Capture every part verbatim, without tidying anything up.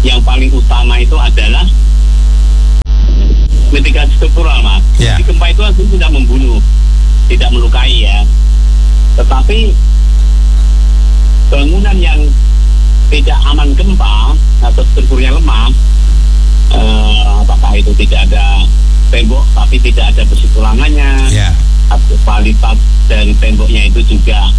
yang paling utama itu adalah mitigasi struktural, Mas. Yeah. Jadi gempa itu langsung tidak membunuh, tidak melukai ya. Tetapi bangunan yang tidak aman gempa atau strukturnya lemah, eh, apakah itu tidak ada tembok tapi tidak ada besi tulangannya, yeah. atau kualitas dari temboknya itu juga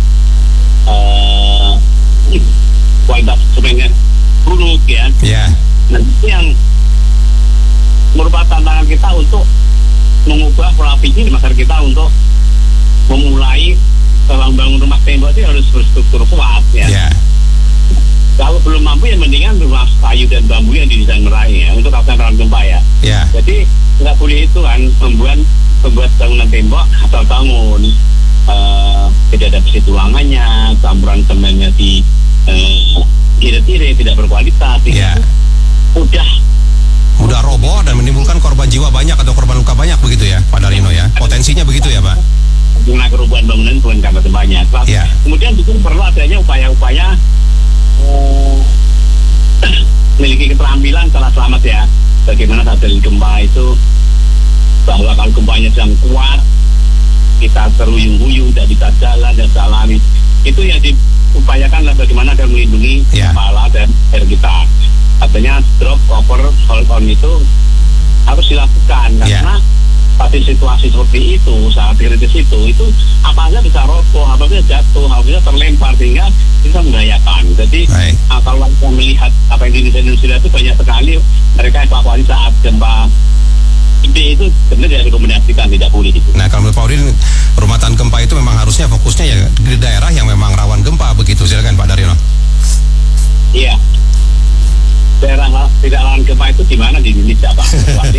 eh, kualitas semennya buruk ya. Yeah. Nah, itu yang merupakan tantangan kita untuk mengubah pola pikir di masyarakat kita untuk memulai membangun rumah tembok itu harus berstruktur kuat ya. Yeah. Kalau belum mampu ya mendingan rumah kayu dan bambu yang didesain meraih ya untuk kawasan rawan gempa ya. Yeah. Jadi nggak boleh itu kan membuat membuat bangunan tembok asal bangun, uh, tidak ada besi tulangannya, campuran semennya di uh, irit-irit tidak berkualitas. Yeah. Udah mudah roboh dan menimbulkan korban jiwa banyak atau korban luka banyak begitu ya, Pak Daryono ya. Potensinya begitu ya, Pak. Karena kerubuhan bangunan bukan karena banyak. Yeah. Kemudian juga perlu adanya upaya-upaya uh, memiliki keterampilan secara selamat ya. Bagaimana saat terjadi gempa itu, bahwa kalau gempanya sedang kuat, kita terhuyung-huyung, tidak bisa jalan, tidak bisa lari. Itu yang diupayakan bagaimana agar melindungi yeah. kepala dan air kita. Artinya drop, cover, hold on itu harus dilakukan karena yeah. pada situasi seperti itu, saat kritis itu, itu apa saja bisa roboh, apa saja jatuh, apa saja terlempar sehingga bisa membahayakan. Jadi right. uh, kalau kita melihat apa yang di Indonesia itu banyak sekali mereka evakuasi saat gempa gede itu sebenarnya direkomendasikan tidak boleh itu. Nah, kalau menurut Pak Udin, rumah tahan gempa itu memang harusnya fokusnya ya di daerah yang memang rawan gempa begitu. Silakan Pak Daryono. Iya. Daerah tidak rawan gempa itu di mana di Indonesia, Pak?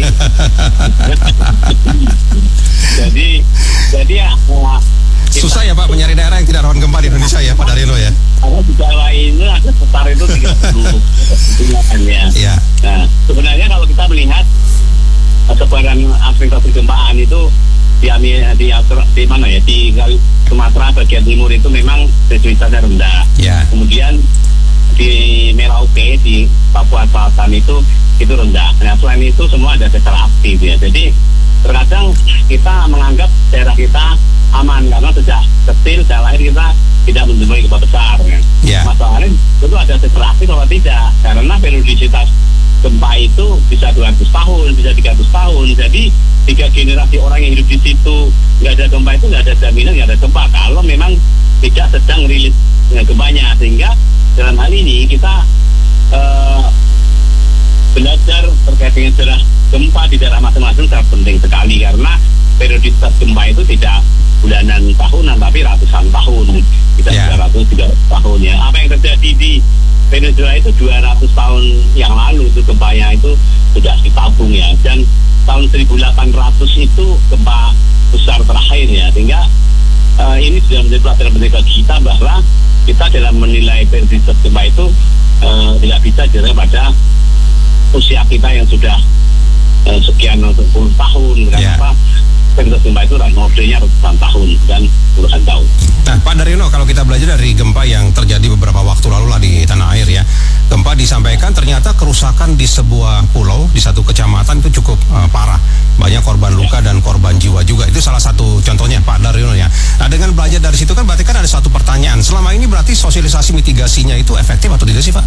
jadi jadi ya susah ya Pak mencari daerah yang tidak rawan gempa di Indonesia ya, Pak Daryono ya. Karena di Jawa ini ada sekitar itu tiga puluh ya. Iya. Nah, sebenarnya kalau kita melihat sebaran aktivitas kegempaan itu di di, di mana ya di Sumatera bagian timur itu memang seismisitasnya rendah. Yeah. Kemudian di Merauke di Papua Selatan itu itu rendah. Nah selain itu semua ada secara aktif ya. Jadi terkadang kita menganggap daerah kita aman karena sejak kecil sejak lahir kita tidak menemui gempa besar. Ya. Yeah. Masalahnya itu ada secara aktif atau tidak karena periodisitas gempa itu bisa dua ratus tahun, bisa tiga ratus tahun. Jadi tiga generasi orang yang hidup di situ nggak ada gempa itu nggak ada jaminan nggak ada gempa kalau memang tidak sedang rilis gempanya. Sehingga dalam hal ini kita uh, belajar terkait dengan sejarah gempa di daerah masing-masing sangat penting sekali karena periodisitas gempa itu tidak bulanan tahunan tapi ratusan tahun, kita yeah. tiga ratus tiga ratus tahun ya. Apa yang terjadi di Venezuela itu dua ratus tahun yang lalu itu gempanya itu sudah ditabung ya, dan tahun seribu delapan ratus itu gempa besar terakhir ya, sehingga uh, ini sudah menjadi pelajaran penting bagi kita bahwa kita dalam menilai periodisitas gempa itu uh, tidak bisa dilihat pada usia kita yang sudah uh, sekian puluh tahun kenapa yeah. periodisitas gempa itu modelnya ratusan tahun dan puluhan tahun. Nah, Pak Daryono, kalau kita belajar dari gempa yang terjadi beberapa waktu lalu lah di tanah air ya, gempa disampaikan ternyata kerusakan di sebuah pulau, di satu kecamatan itu cukup uh, parah. Banyak korban luka dan korban jiwa juga. Itu salah satu contohnya, Pak Daryono ya. Nah, dengan belajar dari situ kan berarti kan ada satu pertanyaan. Selama ini berarti sosialisasi mitigasinya itu efektif atau tidak sih, Pak?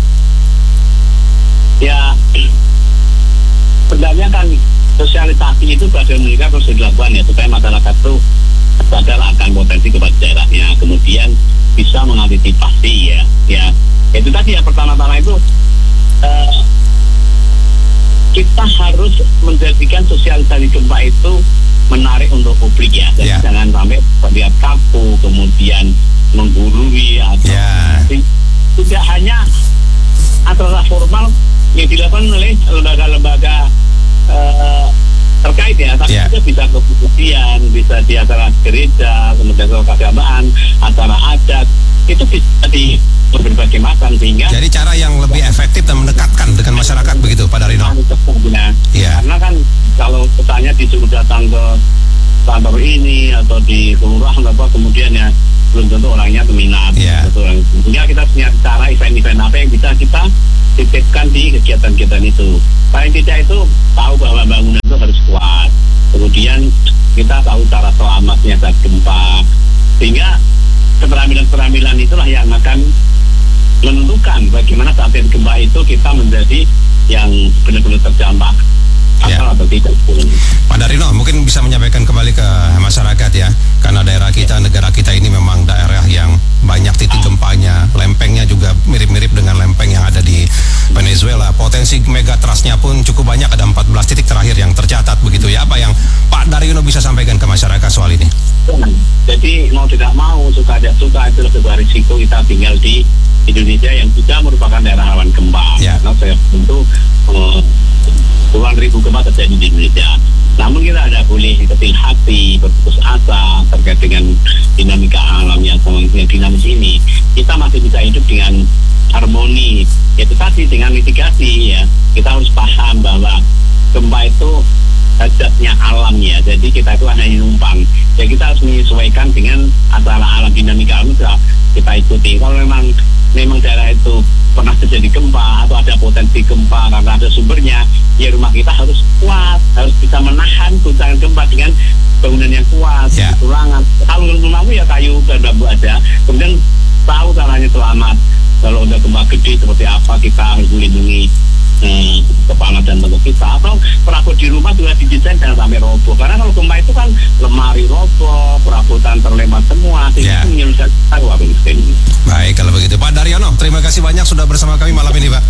Ya, sebenarnya kan sosialisasi itu bagian mereka harus dilakukan ya, supaya masyarakat itu sadar akan potensi gempa daerahnya, kemudian bisa mengantisipasi ya, ya itu tadi ya. Pertama-tama itu uh, kita harus menjadikan sosialisasi gempa itu menarik untuk publik ya, jadi yeah. jangan sampai terlihat kaku kemudian menggurui atau yeah. tidak hanya acara formal yang dilakukan oleh lembaga-lembaga uh, terkait ya, tapi yeah. itu bisa kepolisian, bisa di acara gereja, kemudian keagamaan, acara adat, itu bisa di berbagai macam sehingga. Jadi cara yang lebih efektif dan mendekatkan dengan masyarakat begitu, Pak Daryono. Nah, yeah. karena kan kalau misalnya disuruh datang ke kantor ini atau di kelurahan apa kemudian ya belum tentu orangnya minat. Yeah. Sehingga kita punya cara event-event apa yang bisa kita titipkan di kegiatan-kegiatan itu. Paling tidak itu tahu bahwa bangunan itu harus kuat. Kemudian kita tahu cara selamatnya saat gempa. Sehingga keterampilan-keterampilan itulah yang akan menentukan bagaimana saat gempa itu kita menjadi yang benar-benar terdampak ya. atau tidak. Pak Daryono mungkin bisa menyampaikan kembali ke masyarakat ya, karena daerah kita, negara kita ini memang daerah yang banyak titik gempanya, lempengnya juga mirip-mirip dengan lempeng yang ada di Venezuela. Potensi megatrustnya pun cukup banyak, ada empat belas titik terakhir yang tercatat begitu ya. Apa yang Pak Daryono bisa sampaikan ke masyarakat soal ini? Jadi mau tidak mau, suka tidak suka itu sebuah risiko kita tinggal di Indonesia yang juga merupakan daerah rawan gempa. Ya. Karena saya tentu uh, puluhan ribu gempa terjadi di Indonesia. Namun kita tidak boleh kecil hati, berputus asa terkait dengan dinamika alam yang, yang dinamis ini. Kita masih bisa hidup dengan harmoni. Itu tadi dengan mitigasi ya. Kita harus paham bahwa gempa itu hajatnya alam ya. Jadi kita itu hanya numpang. Ya kita harus menyesuaikan dengan antara alam dinamika alam kita, kita ikuti. Kalau memang memang daerah itu pernah terjadi gempa atau ada potensi gempa karena ada sumbernya, ya rumah kita harus kuat, harus bisa menahan guncangan gempa dengan bangunan yang kuat, yeah. tulangan. Kalau rumahmu ya kayu dan bambu aja, kemudian tahu caranya selamat. Kalau udah gempa gede seperti apa, kita harus melindungi Hmm, kepala dan bentuk kita, atau perabot di rumah juga didesain jangan sampai roboh, karena kalau gempa itu kan lemari roboh, perabotan terlempar semua, yeah. itu menyelesaikan warga miskin. Baik, kalau begitu Pak Daryono, terima kasih banyak sudah bersama kami malam ini Pak.